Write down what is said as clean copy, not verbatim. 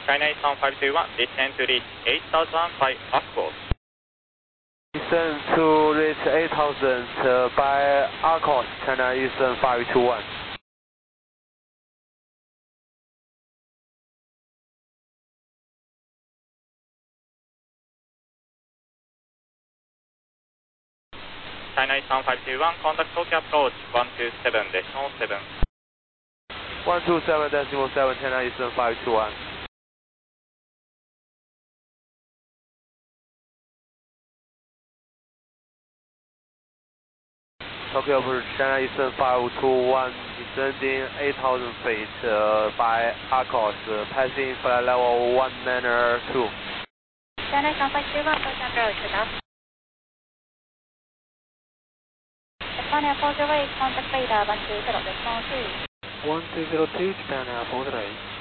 China Eastern 521, descend to reach 8005 Aquos. Descend to reach 8000 by Aquos, China Eastern 521. China Eastern 521, contact Tokyo approach 127.7. 127.7, China Eastern 521. Tokyo approach China Eastern 521, descending 8000 feet by Aquos, passing flight level 192. China Eastern 521, Tokyo approach, enough. Japan Air 408, contact radar 120.2. 120.2, Japan Air 408.